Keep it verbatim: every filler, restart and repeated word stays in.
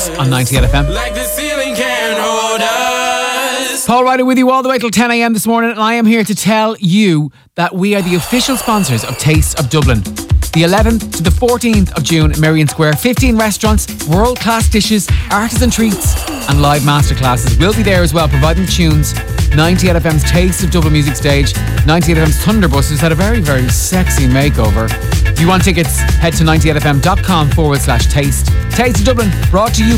on ninety-eight F M. Like the ceiling can't hold us. Paul Ryder with you all the way till ten a.m. this morning, and I am here to tell you that we are the official sponsors of Taste of Dublin. The eleventh to the fourteenth of June in Merrion Square. fifteen restaurants, world-class dishes, artisan treats and live masterclasses. We'll be there as well, providing tunes. ninety-eight F M's Taste of Dublin music stage. ninety-eight F M's Thunderbus, who's had a very, very sexy makeover. If you want tickets, head to ninety-eight F M dot com forward slash taste. Taste of Dublin, brought to you